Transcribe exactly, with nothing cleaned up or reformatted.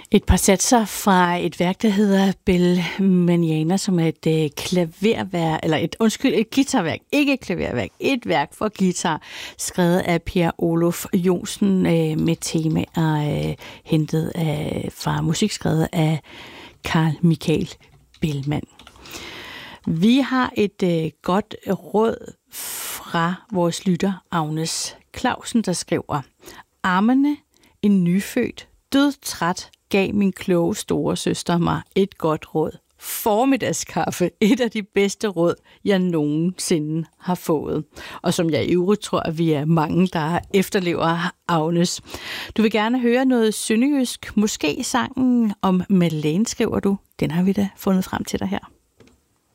Et par satser fra et værk, der hedder Bell Manana, som er et øh, klaverværk, eller et, undskyld, et guitarværk, ikke et klaverværk, et værk for guitar, skrevet af Per Olof Johnsen øh, med temaer øh, hentet af, fra musik skrevet af Carl Michael Bellman. Vi har et øh, godt råd fra vores lytter, Agnes Clausen, der skriver: Armene, en nyfødt, dødtræt, gav min kloge store søster mig et godt råd. Formiddagskaffe, et af de bedste råd, jeg nogensinde har fået. Og som jeg i øvrigt tror, at vi er mange, der efterlever Agnes. Du vil gerne høre noget sønderjysk, måske sangen om Madeleine, skriver du. Den har vi da fundet frem til dig her.